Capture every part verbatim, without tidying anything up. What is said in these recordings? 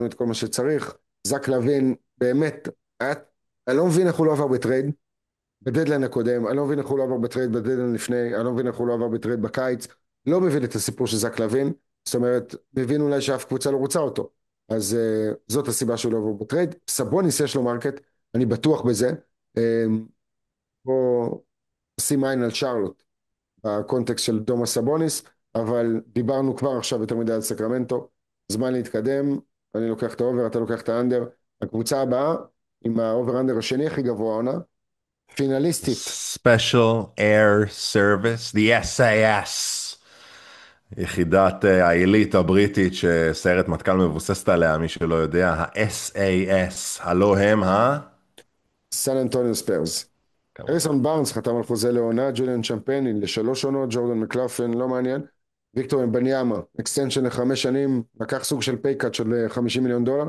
את כל מה שצריך. זק לוין, באמת, היה, אני לא מבין איך הוא לא עבר בטרייד, בדדליין הקודם, אני לא מבין איך הוא לא עבר בטרייד בדדליין לפני, אני לא מבין איך הוא לא עבר בטרייד בקיץ, לא מבין את הסיפור של זק לוין, זאת אומרת, מבין אולי שאף קבוצה לא רוצה אותו, אז uh, זאת הסיבה שהוא לא עבר בטרייד. סבוניס יש לו מרקט, אני בטוח בזה, um, בוא שים עין על שרלוט, בקונטקסט של דומה סבוניס, אבל דיברנו כבר עכשיו יותר מדי על סקרמנטו, זמן להתקדם, אני לוקח את האובר, אתה לוקח את האנדר, הקבוצה הבאה, עם האובר אנדר השני הכי גבוה עונה, פינליסטית, Special Air Service, the אס איי אס, יחידת אה, העילית הבריטית שסיירת מטכ"ל מבוססת עליה, מי שלא יודע, ה-אס איי אס, הלא הם ה... סן אנטוניו ספיירס. כמובן. הריסון בארנס חתם על חוזה לעונה, ג'וליאן צ'מפני לשלוש עונות, ג'ורדן מקלפן לא מעניין, ויקטור אמבניאמה, אקסטנשן לחמש שנים, לקח סוג של פייקאט של חמישים מיליון דולר,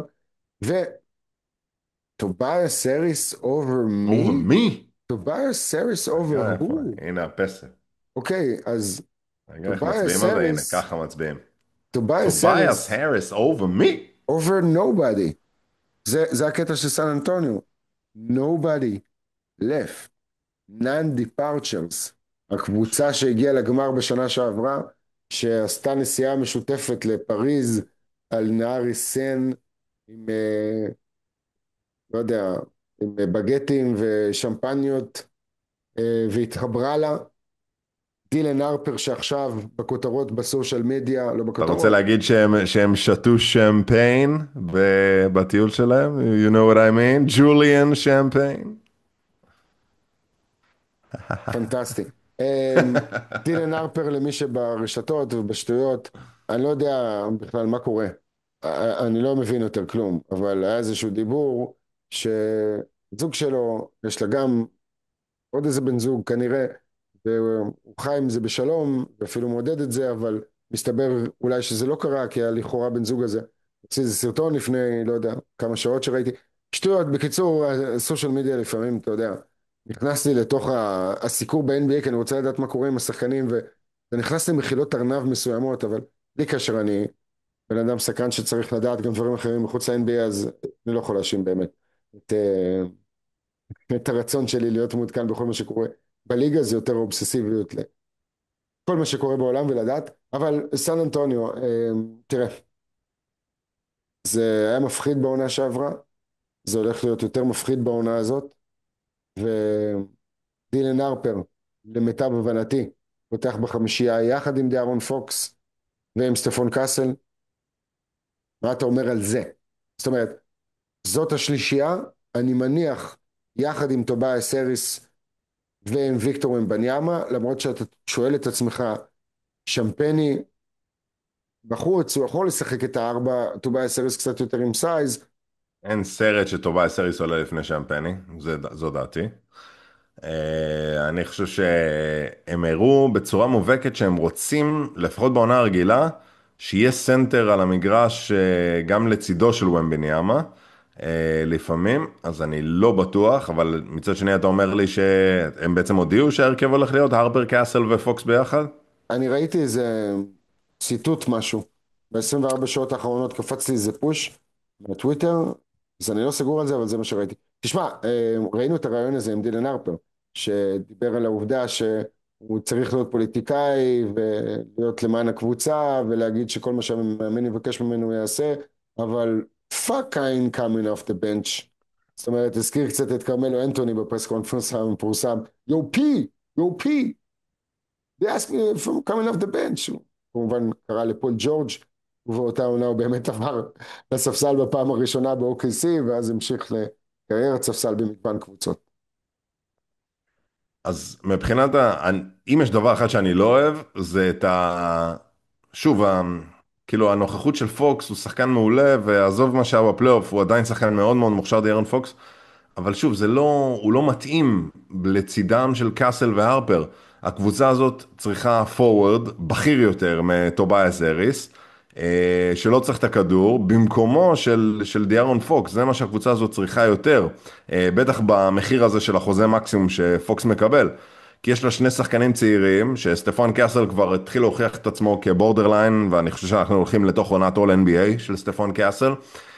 וטובייס סריס אובר Over מי? me? טובייס סריס אובר רגע, איפה? הוא? הנה הפסל. אוקיי, אז רגע, איך טובייס מצביעים על זה? הנה, סריס, ככה מצביעים. טובייס טובייס סריס האריס over me? אובר נובדי, זה, זה הקטע של סן אנטוניו, nobody left. non-departures, הקבוצה שהגיעה לגמר בשנה שעברה, שעשתה נסיעה משותפת לפריז על נהר סן עם, אה, לא יודע, עם אה, בגטים ושמפניות, אה, והתחברה לה. דילן הרפר שעכשיו בכותרות בסושיאל מדיה, לא אתה רוצה בכותרות, להגיד שהם, שהם שתו שמפיין ב- בטיול שלהם? You know what I mean? ג'וליאן שמפיין? פנטסטי. אמ, דילן הרפר למי שברשתות ובשטויות, אני לא יודע בכלל מה קורה. א- אני לא מבין יותר כלום, אבל היה איזשהו דיבור שזוג שלו, יש לה גם עוד איזה בן זוג כנראה, והוא חי עם זה בשלום, ואפילו מעודד את זה, אבל מסתבר אולי שזה לא קרה, כי הלכאורה בן זוג הזה. הוציא איזה סרטון לפני, לא יודע, כמה שעות שראיתי. שטויות, בקיצור, הסושיאל מדיה לפעמים, אתה יודע, נכנסתי לתוך ה- הסיקור ב-אן בי איי, כי אני רוצה לדעת מה קורה עם השחקנים, ו- ונכנסתי למחילות ארנב מסוימות, אבל בלי קשר, אני בן אדם סקרן שצריך לדעת גם דברים אחרים מחוץ ל-אן בי איי, אז אני לא יכול להאשים באמת את, אה, את הרצון שלי להיות מעודכן בכל מה שקורה בליגה, זה יותר אובססיביות לכל מה שקורה בעולם ולדעת, אבל סן אנטוניו, אה, תראה, זה היה מפחיד בעונה שעברה, זה הולך להיות יותר מפחיד בעונה הזאת, ודילן הרפר, למיטב הבנתי, פותח בחמישייה יחד עם דיארון פוקס ועם סטפון קאסל, מה אתה אומר על זה? זאת אומרת, זאת השלישייה, אני מניח, יחד עם טובייס האריס ועם ויקטור אמבניאמה, למרות שאתה שואל את עצמך, שמפני בחוץ, הוא יכול לשחק את הארבע, טובייס האריס קצת יותר עם סייז, אין סרט שטובייס האריס עולה לפני שמפני, זה, זו דעתי. אה, אני חושב שהם הראו בצורה מובהקת שהם רוצים, לפחות בעונה הרגילה, שיהיה סנטר על המגרש אה, גם לצידו של ומבניאמה, אה, לפעמים, אז אני לא בטוח, אבל מצד שני אתה אומר לי שהם בעצם הודיעו שההרכב הולך להיות הרפר קאסל ופוקס ביחד? אני ראיתי איזה ציטוט משהו, ב-עשרים וארבע שעות האחרונות קפץ לי איזה פוש בטוויטר, אז אני לא סגור על זה, אבל זה מה שראיתי. תשמע, אה, ראינו את הרעיון הזה עם דילן הרפר, שדיבר על העובדה שהוא צריך להיות פוליטיקאי ולהיות למען הקבוצה ולהגיד שכל מה שהמאמן יבקש ממנו הוא יעשה, אבל fuck I'm coming off the bench. זאת אומרת, הזכיר קצת את קרמלו אנטוני בפרס קונפרנס המפורסם, יו פי, יו פי, they asked me if I'm coming off the bench. הוא כמובן קרא לפול ג'ורג', ובאותה עונה הוא באמת עבר לספסל בפעם הראשונה ב-או קיי סי, ואז המשיך לקריירת ספסל במגוון קבוצות. אז מבחינת, ה... אם יש דבר אחד שאני לא אוהב, זה את ה... שוב, ה... כאילו הנוכחות של פוקס הוא שחקן מעולה, ועזוב מה שהיה בפלייאוף, הוא עדיין שחקן מאוד מאוד מוכשר דיארון פוקס, אבל שוב, זה לא, הוא לא מתאים לצידם של קאסל והרפר. הקבוצה הזאת צריכה פורוורד בכיר יותר מטובייס האריס, אה, שלא צריך את הכדור, במקומו של, של דיארון פוקס, זה מה שהקבוצה הזאת צריכה יותר, אה, בטח במחיר הזה של החוזה מקסימום שפוקס מקבל. כי יש לה שני שחקנים צעירים, שסטפן קאסל כבר התחיל להוכיח את עצמו כבורדרליין, ואני חושב שאנחנו הולכים לתוך עונת All אן בי איי של סטפן קאסל.